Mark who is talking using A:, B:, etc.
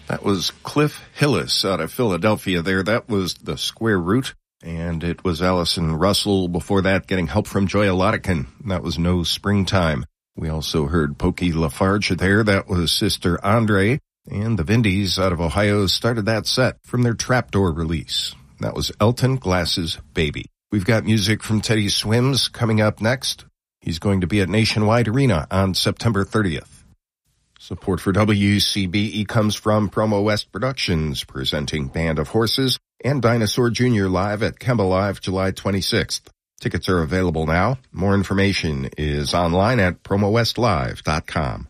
A: That was Cliff Hillis out of Philadelphia there. That was the Square Root. And it was Allison Russell before that getting help from Joya Lottikin. That was No Springtime. We also heard Pokey Lafarge there. That was Sister Andre. And the Vindies out of Ohio started that set from their Trapdoor release. That was Elton Glass's Baby. We've got music from Teddy Swims coming up next. He's going to be at Nationwide Arena on September 30th. Support for WCBE comes from Promo West Productions, presenting Band of Horses and Dinosaur Jr. live at Kemba Live July 26th. Tickets are available now. More information is online at promowestlive.com.